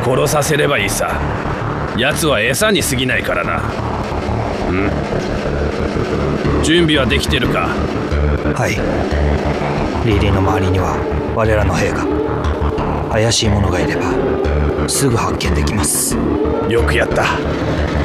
殺させればいいさ。奴は餌に過ぎないからな。準備はできてるか？ はい。リリーの周りには我らの兵が。怪しい者がいればすぐ発見できます。 よくやった。